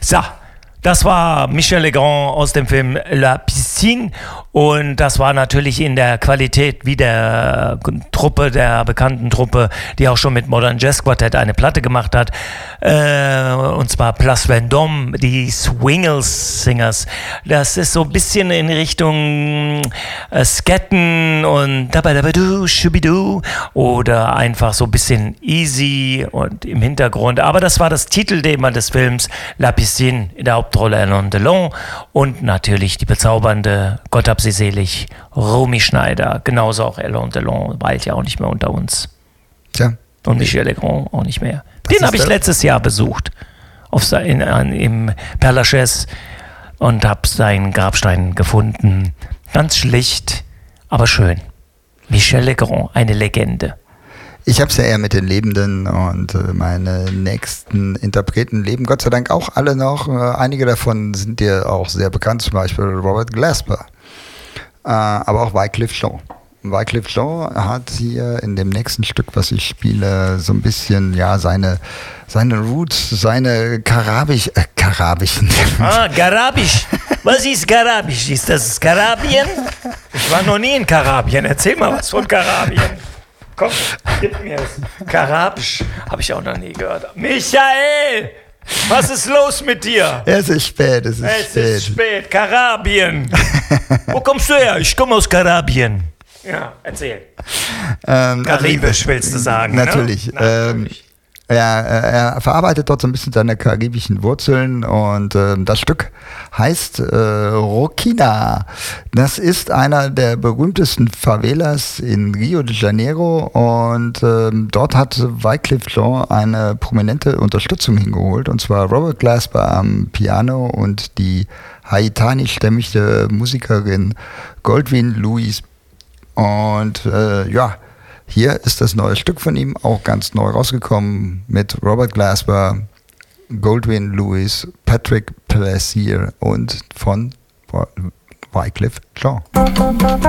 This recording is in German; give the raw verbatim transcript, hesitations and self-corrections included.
So, das war Michel Legrand aus dem Film La Piscine und das war natürlich in der Qualität wie der Truppe, der bekannten Truppe, die auch schon mit Modern Jazz Quartet eine Platte gemacht hat, äh, und zwar Place Vendôme, die Swingles Singers. Das ist so ein bisschen in Richtung äh, Sketten und dabadabadu, schubidu oder einfach so ein bisschen easy und im Hintergrund. Aber das war das Titelthema des Films La Piscine, in der Hauptrolle Alain Delon und natürlich die bezaubernde, Gott hab sie selig, Romy Schneider. Genauso auch Alain Delon, weilt ja auch nicht mehr unter uns. Tja. Und Michel Legrand auch nicht mehr. Das Den habe ich letztes Jahr besucht auf sein, in, im Père Lachaise und habe seinen Grabstein gefunden. Ganz schlicht, aber schön. Michel Legrand, eine Legende. Ich habe es ja eher mit den Lebenden und äh, meine nächsten Interpreten leben Gott sei Dank auch alle noch. Äh, einige davon sind dir auch sehr bekannt, zum Beispiel Robert Glasper, äh, aber auch Wyclef Jean. Wyclef Jean hat hier in dem nächsten Stück, was ich spiele, so ein bisschen ja seine seine Roots, seine Karabisch, äh, Karabischen. Ah, Karabisch. Was ist Karabisch? Ist das Karabien? Ich war noch nie in Karabien. Erzähl mal was von Karabien. Komm, gib mir es. Karabisch habe ich auch noch nie gehört. Michael, was ist los mit dir? Es ist spät, es ist es spät. Es ist spät, Karabien. Wo kommst du her? Ich komme aus Karabien. Ja, erzähl. Ähm, Karibisch willst du sagen, natürlich. Ne? Natürlich. Ähm, er, er verarbeitet dort so ein bisschen seine karibischen Wurzeln und äh, das Stück heißt äh, Roquina. Das ist einer der berühmtesten Favelas in Rio de Janeiro und äh, dort hat Wyclef Jean eine prominente Unterstützung hingeholt und zwar Robert Glasper am Piano und die haitanisch-stämmige Musikerin Goldwyn Lewis. Und äh, ja, hier ist das neue Stück von ihm, auch ganz neu rausgekommen mit Robert Glasper, Goldwyn Lewis, Patrick Plaisir und von Wyclef Jean.